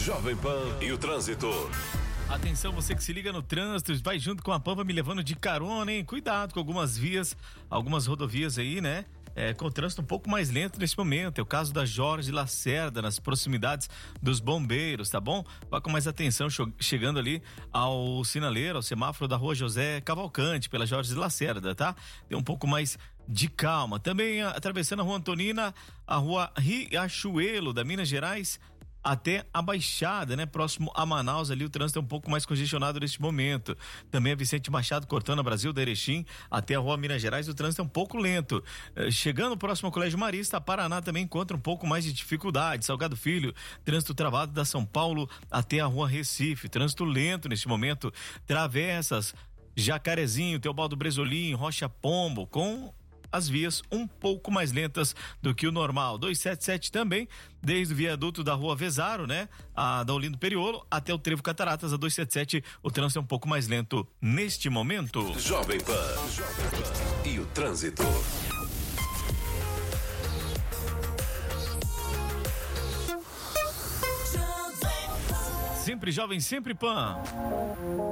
Jovem Pan e o trânsito. Atenção, você que se liga no trânsito, vai junto com a Pan, me levando de carona, hein? Cuidado com algumas vias, algumas rodovias aí, né? Com o trânsito um pouco mais lento nesse momento. É o caso da Jorge Lacerda, nas proximidades dos bombeiros, tá bom? Vá com mais atenção, chegando ali ao sinaleiro, ao semáforo da rua José Cavalcante, pela Jorge Lacerda, tá? Tem um pouco mais de calma. Também atravessando a rua Antonina, a rua Riachuelo, da Minas Gerais, até a Baixada, né? Próximo a Manaus, ali o trânsito é um pouco mais congestionado neste momento. Também a Vicente Machado cortando a Brasil da Erechim até a rua Minas Gerais, o trânsito é um pouco lento. Chegando próximo ao Colégio Marista, Paraná também encontra um pouco mais de dificuldade. Salgado Filho, trânsito travado da São Paulo até a rua Recife, trânsito lento neste momento. Travessas, Jacarezinho, Teobaldo Bresolim, Rocha Pombo, com as vias um pouco mais lentas do que o normal. 277 também, desde o viaduto da rua Vezaro, né? Da Olindo Periolo até o Trevo Cataratas, a 277, o trânsito é um pouco mais lento neste momento. Jovem Pan e o trânsito. Sempre jovem, sempre Pan.